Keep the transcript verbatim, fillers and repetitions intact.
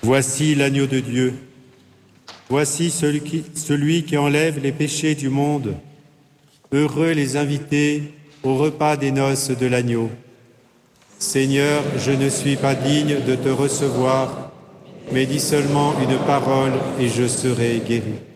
Voici l'agneau de Dieu. Voici celui qui, celui qui enlève les péchés du monde. Heureux les invités au repas des noces de l'agneau. Seigneur, je ne suis pas digne de te recevoir, mais dis seulement une parole et je serai guéri.